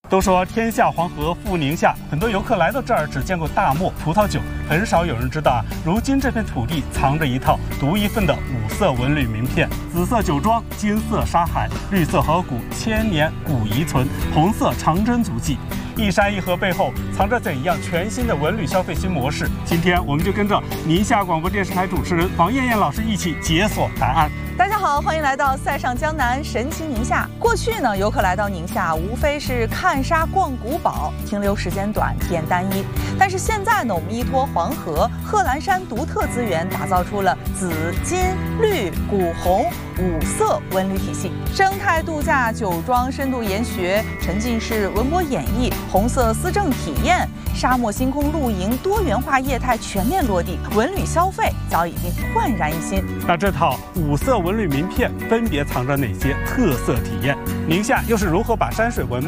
都说天下黄河赴宁夏，很多游客来到这儿只见过大漠、葡萄酒，很少有人知道如今这片土地藏着一套独一份的五色纹旅名片：紫色酒庄，金色沙海，绿色河谷，千年古遗存，红色长征足迹。一山一河背后藏着怎样全新的文旅消费新模式？今天我们就跟着宁夏广播电视台主持人王艳艳老师一起解锁答案。 大家好，欢迎来到塞上江南，神奇宁夏。过去呢，游客来到宁夏无非是看沙、逛古堡，停留时间短，体验单一。但是现在呢，我们依托黄河、贺兰山独特资源，打造出了紫、金、绿、古、红五色文旅体系。生态度假、酒庄深度研学、沉浸式文博演绎、红色思政体验、沙漠星空露营，多元化业态全面落地，文旅消费早已经焕然一新。 那这套五色文旅名片分别藏着哪些特色体验？宁夏又是如何把山水文